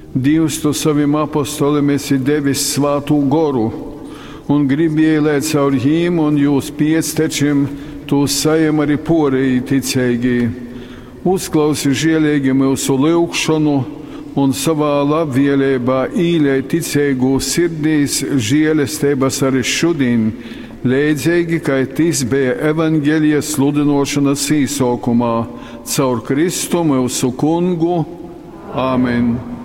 Dievs to saviem apostoliem esi devis svātu goru, un gribi ielēt caur jīm un jūs piectečiem, tu sajam arī porēji ticēgi. Uzklausi žielīgi mūsu lūgšanu un savā labvēlībā īlē ticēgu sirdīs žielestības arī šodien, līdzīgi, kā tas bija evaņģēlijas sludinošanas īsākumā, caur Kristu mūsu kungu. Āmen.